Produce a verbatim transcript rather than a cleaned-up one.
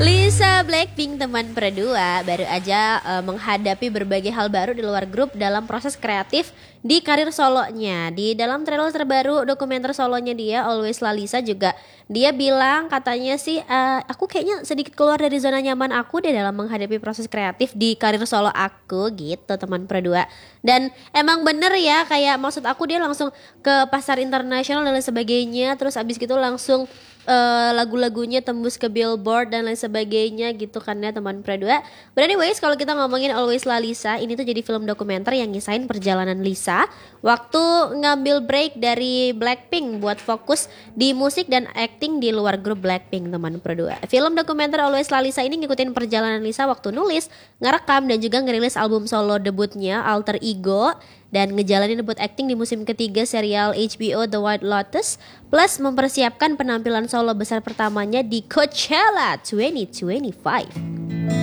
Lisa Blackpink teman berdua baru aja uh, menghadapi berbagai hal baru di luar grup dalam proses kreatif di karir solonya. Di dalam trailer terbaru dokumenter solonya dia Always Lalisa juga dia bilang katanya sih uh, aku kayaknya sedikit keluar dari zona nyaman aku deh dalam menghadapi proses kreatif di karir solo aku gitu teman berdua. Dan emang bener ya kayak maksud aku dia langsung ke pasar internasional dan lain sebagainya, terus abis gitu langsung Uh, lagu-lagunya tembus ke Billboard dan lain sebagainya gitu kan ya teman berdua. But anyways kalau kita ngomongin Always Lalisa, ini tuh jadi film dokumenter yang ngisain perjalanan Lisa waktu ngambil break dari Blackpink buat fokus di musik dan acting di luar grup Blackpink teman berdua. Film dokumenter Always Lalisa ini ngikutin perjalanan Lisa waktu nulis, ngerekam dan juga ngerilis album solo debutnya Alter Ego dan ngejalanin debut acting di musim ketiga serial H B O The White Lotus, plus mempersiapkan penampilan solo besar pertamanya di Coachella dua ribu dua puluh lima.